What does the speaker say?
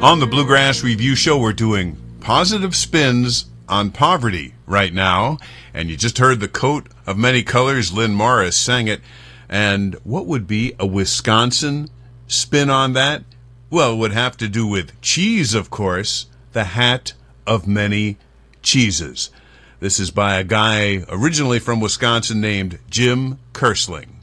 On the Bluegrass Review Show, we're doing positive spins on poverty right now. And you just heard The Coat of Many Colors. Lynn Morris sang it. And what would be a Wisconsin spin on that? Well, it would have to do with cheese, of course. The Hat of Many Cheeses. This is by a guy originally from Wisconsin named Jim Kersling.